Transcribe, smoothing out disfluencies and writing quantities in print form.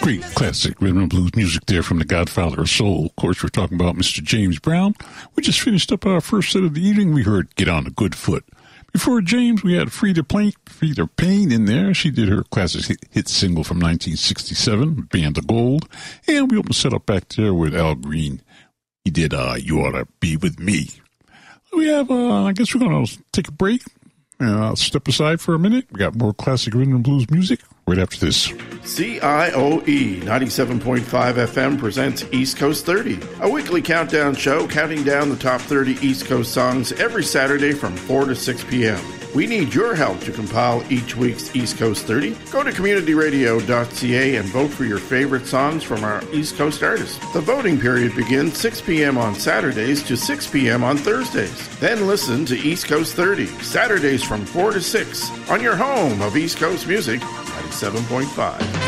Great classic rhythm and blues music there from the Godfather of Soul. Of course, we're talking about Mr. James Brown. We just finished up our first set of the evening. We heard Get on a Good Foot. Before James, we had Frida Payne in there. She did her classic hit single from 1967, Band of Gold. And we opened set up back there with Al Green. He did You Ought to Be With Me. We have, I guess we're going to take a break. I'll step aside for a minute. We got more classic rhythm and blues music right after this. CIOE 97.5 FM presents East Coast 30, a weekly countdown show counting down the top 30 East Coast songs every Saturday from 4 to 6 p.m. We need your help to compile each week's East Coast 30. Go to communityradio.ca and vote for your favorite songs from our East Coast artists. The voting period begins 6 p.m. on Saturdays to 6 p.m. on Thursdays. Then listen to East Coast 30, Saturdays from 4 to 6 on your home of East Coast music, 97.5.